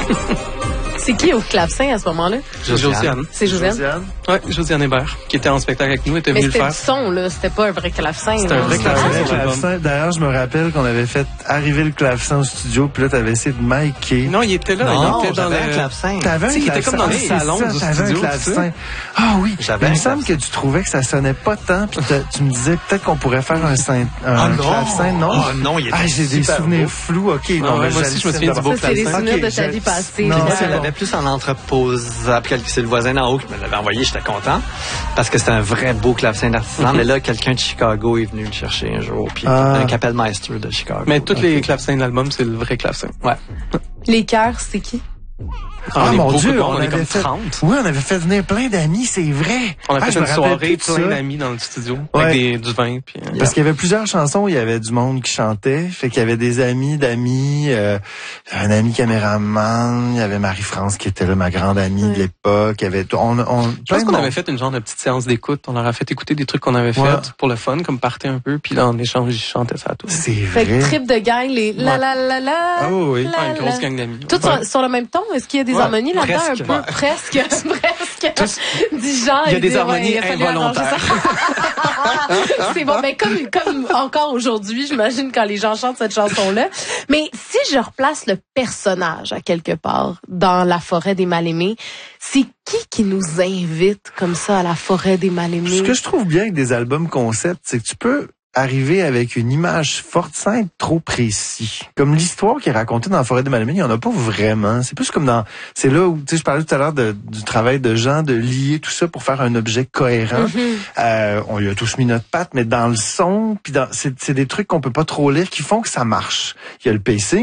C'est qui au clavecin à ce moment-là? Josiane. C'est Josiane? Oui, Josiane Hébert, qui était en spectacle avec nous, était venue le faire. Mais c'était du son, là. C'était pas un vrai clavecin. C'était un vrai clavecin. D'ailleurs, je me rappelle qu'on avait fait arriver le clavecin au studio, puis là, t'avais essayé de micer. Non, il était là. Non, il était dans un clavecin. T'avais un clavecin. Il était comme dans le salon du studio. T'avais un clavecin. Ah oui. Il me semble que tu trouvais que ça sonnait pas tant, puis tu me disais peut-être qu'on pourrait faire un clavecin. Non. Oh non, il était j'ai des souvenirs flous. OK, non, moi aussi, je me souviens du beau c'est les clavecin. souvenirs de ta vie passée. Non, Moi, elle avait plus en entreposable. C'est le voisin d'en haut qui me l'avait envoyé. J'étais content parce que c'était un vrai beau clavecin d'artisan. Mais là, quelqu'un de Chicago est venu le chercher un jour. Puis un Kapellmeister de Chicago. Mais tous les clavecins de l'album, c'est le vrai clavecin. Ouais. Les chœurs, c'est qui? Ah mon Dieu, on est comme fait 30. Oui, on avait fait venir plein d'amis, c'est vrai. On a fait une soirée plein plein d'amis dans le studio avec du vin. Puis, parce qu'il y avait plusieurs chansons, il y avait du monde qui chantait, fait qu'il y avait des amis d'amis, un ami caméraman, il y avait Marie-France qui était là, ma grande amie de l'époque, il y avait je pense qu'on avait fait une genre de petite séance d'écoute, on leur a fait écouter des trucs qu'on avait fait pour le fun, comme partir un peu, puis là en échange ils chantaient ça à tous. C'est vrai. Fait que trip de gang, les la la la la. Ah oui, une grosse gang d'amis. Tout sur le même ton, est-ce qu'il y a des harmonies là-dedans un peu? Presque. Dis genre. Il y a des harmonies involontaires. C'est bon, mais comme encore aujourd'hui, j'imagine quand les gens chantent cette chanson-là. Mais si je replace le personnage à quelque part dans la forêt des mal-aimés, c'est qui nous invite comme ça à la forêt des mal-aimés? Ce que je trouve bien avec des albums concept, c'est que tu peux arriver avec une image forte sans être trop précis. Comme l'histoire qui est racontée dans la forêt des mal-aimés, il n'y en a pas vraiment. C'est plus comme c'est là où, tu sais, je parlais tout à l'heure du travail de Jean, de lier tout ça pour faire un objet cohérent. On lui a tous mis notre patte, mais dans le son, puis c'est des trucs qu'on peut pas trop lire qui font que ça marche. Il y a le pacing.